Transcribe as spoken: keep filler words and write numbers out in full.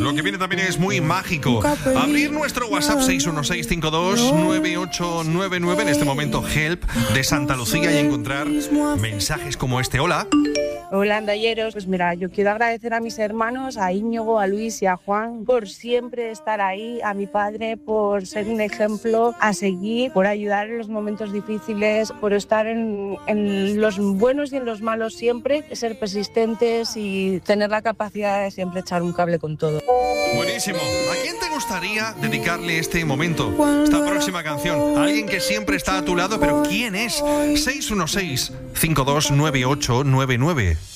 Lo que viene también es muy mágico. Abrir nuestro WhatsApp seis uno seis cinco dos nueve ocho nueve nueve, en este momento Help de Santa Lucía, y encontrar mensajes como este. Hola. Hola, andalleros. Pues mira, yo quiero agradecer a mis hermanos, a Íñigo, a Luis y a Juan, por siempre estar ahí, a mi padre por ser un ejemplo a seguir, por ayudar en los momentos difíciles, por estar en, en los buenos y en los malos siempre, ser persistentes y tener la capacidad de siempre echar un cable con todo. Buenísimo. ¿A quién te gustaría dedicarle este momento, esta próxima canción? A alguien que siempre está a tu lado, pero ¿quién es? seis uno seis cinco dos nueve ocho nueve nueve.